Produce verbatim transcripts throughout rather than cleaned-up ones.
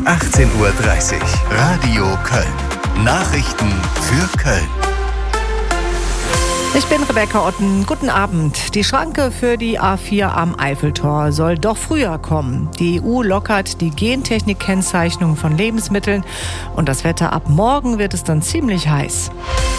achtzehn Uhr dreißig. Radio Köln. Nachrichten für Köln. Ich bin Rebecca Otten. Guten Abend. Die Schranke für die A vier am Eiffeltor soll doch früher kommen. Die E U lockert die Gentechnik-Kennzeichnung von Lebensmitteln und das Wetter ab morgen wird es dann ziemlich heiß.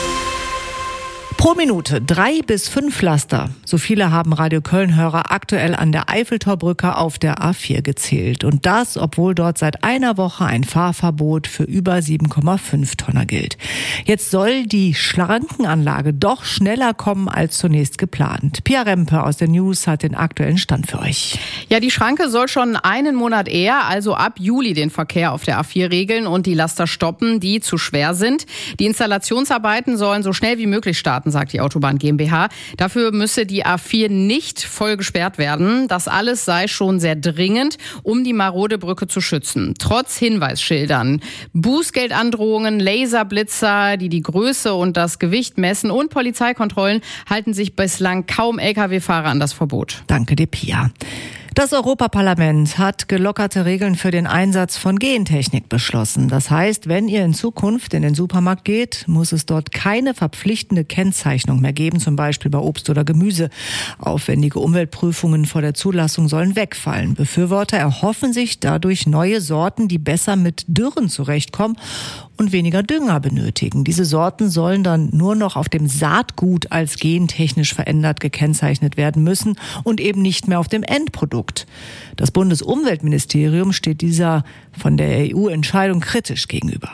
Pro Minute drei bis fünf Laster. So viele haben Radio Köln-Hörer aktuell an der Eiffeltorbrücke auf der A vier gezählt. Und das, obwohl dort seit einer Woche ein Fahrverbot für über sieben Komma fünf Tonner gilt. Jetzt soll die Schrankenanlage doch schneller kommen als zunächst geplant. Pia Rempe aus der News hat den aktuellen Stand für euch. Ja, die Schranke soll schon einen Monat eher, also ab Juli, den Verkehr auf der A vier regeln und die Laster stoppen, die zu schwer sind. Die Installationsarbeiten sollen so schnell wie möglich starten, sagt die Autobahn GmbH. Dafür müsse die A vier nicht voll gesperrt werden. Das alles sei schon sehr dringend, um die marode Brücke zu schützen. Trotz Hinweisschildern, Bußgeldandrohungen, Laserblitzer, die die Größe und das Gewicht messen und Polizeikontrollen halten sich bislang kaum L K W-Fahrer an das Verbot. Danke dir, Pia. Das Europaparlament hat gelockerte Regeln für den Einsatz von Gentechnik beschlossen. Das heißt, wenn ihr in Zukunft in den Supermarkt geht, muss es dort keine verpflichtende Kennzeichnung mehr geben, zum Beispiel bei Obst oder Gemüse. Aufwendige Umweltprüfungen vor der Zulassung sollen wegfallen. Befürworter erhoffen sich dadurch neue Sorten, die besser mit Dürren zurechtkommen und weniger Dünger benötigen. Diese Sorten sollen dann nur noch auf dem Saatgut als gentechnisch verändert gekennzeichnet werden müssen und eben nicht mehr auf dem Endprodukt. Das Bundesumweltministerium steht dieser von der E U-Entscheidung kritisch gegenüber.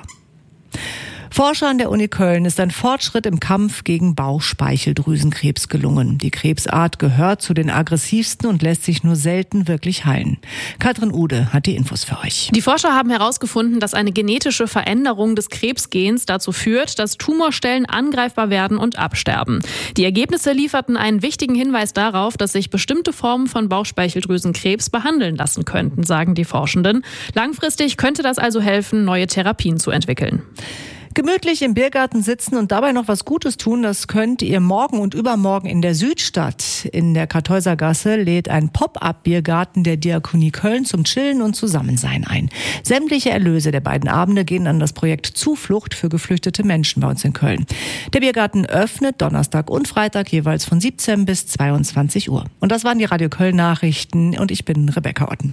Forscher an der Uni Köln ist ein Fortschritt im Kampf gegen Bauchspeicheldrüsenkrebs gelungen. Die Krebsart gehört zu den aggressivsten und lässt sich nur selten wirklich heilen. Katrin Ude hat die Infos für euch. Die Forscher haben herausgefunden, dass eine genetische Veränderung des Krebsgens dazu führt, dass Tumorstellen angreifbar werden und absterben. Die Ergebnisse lieferten einen wichtigen Hinweis darauf, dass sich bestimmte Formen von Bauchspeicheldrüsenkrebs behandeln lassen könnten, sagen die Forschenden. Langfristig könnte das also helfen, neue Therapien zu entwickeln. Gemütlich im Biergarten sitzen und dabei noch was Gutes tun, das könnt ihr morgen und übermorgen in der Südstadt. In der Kartäusergasse lädt ein Pop-up-Biergarten der Diakonie Köln zum Chillen und Zusammensein ein. Sämtliche Erlöse der beiden Abende gehen an das Projekt Zuflucht für geflüchtete Menschen bei uns in Köln. Der Biergarten öffnet Donnerstag und Freitag jeweils von siebzehn bis zweiundzwanzig Uhr. Und das waren die Radio Köln Nachrichten und ich bin Rebecca Otten.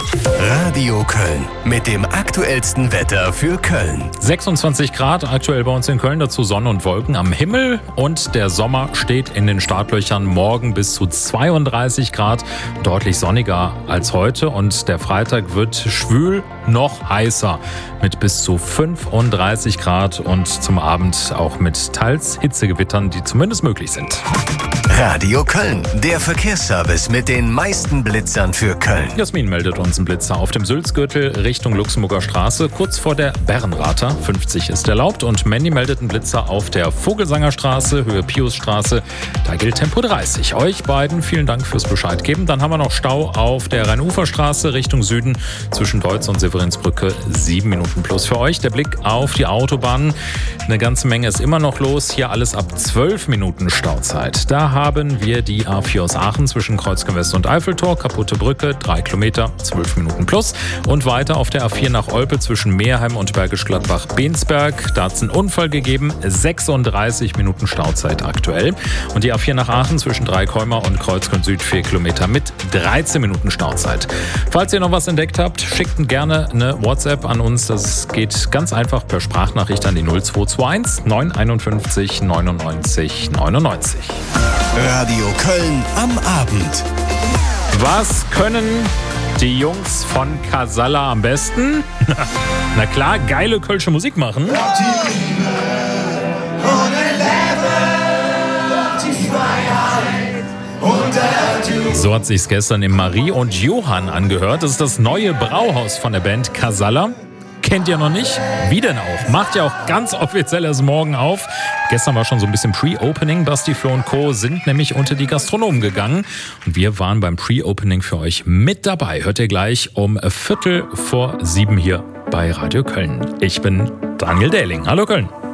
Radio Köln mit dem aktuellsten Wetter für Köln. sechsundzwanzig Grad aktuell bei uns in Köln, dazu Sonne und Wolken am Himmel und der Sommer steht in den Startlöchern. Morgen bis zu zweiunddreißig Grad, deutlich sonniger als heute und der Freitag wird schwül noch heißer mit bis zu fünfunddreißig Grad und zum Abend auch mit teils Hitzegewittern, die zumindest möglich sind. Radio Köln, der Verkehrsservice mit den meisten Blitzern für Köln. Jasmin meldet uns einen Blitzer auf dem Sülzgürtel Richtung Luxemburger Straße, kurz vor der Bärenrather. fünfzig ist erlaubt und Mandy meldet einen Blitzer auf der Vogelsangerstraße, Höhe Piusstraße. Da gilt Tempo dreißig. Euch beiden vielen Dank fürs Bescheid geben. Dann haben wir noch Stau auf der Rheinuferstraße Richtung Süden zwischen Deutz und Severinsbrücke. Sieben Minuten plus für euch. Der Blick auf die Autobahn. Eine ganze Menge ist immer noch los. Hier alles ab zwölf Minuten Stauzeit. Da haben wir die A vier aus Aachen zwischen Kreuzgang West und Eiffeltor. Kaputte Brücke, drei Kilometer, zwölf Minuten plus. Und weiter auf der A vier nach Olpe zwischen Meerheim und Bergisch Gladbach-Bensberg. Da hat es einen Unfall gegeben. sechsunddreißig Minuten Stauzeit aktuell. Und die A vier nach Aachen zwischen Dreikäumer und Kreuzgang Süd vier Kilometer mit dreizehn Minuten Stauzeit. Falls ihr noch was entdeckt habt, schickt gerne eine WhatsApp an uns. Das geht ganz einfach per Sprachnachricht an die null zwei zwei eins neun fünf eins neunundneunzig neunundneunzig. Radio Köln am Abend. Was können die Jungs von Casalla am besten? Na klar, geile kölsche Musik machen. So hat sich's gestern im Marie und Johann angehört. Das ist das neue Brauhaus von der Band Casalla. Kennt ihr noch nicht? Wie denn auch? Macht ja auch ganz offiziell erst morgen auf. Gestern war schon so ein bisschen Pre-Opening. Basti, Flo und Co. sind nämlich unter die Gastronomen gegangen. Und wir waren beim Pre-Opening für euch mit dabei. Hört ihr gleich um Viertel vor sieben hier bei Radio Köln. Ich bin Daniel Dehling. Hallo Köln.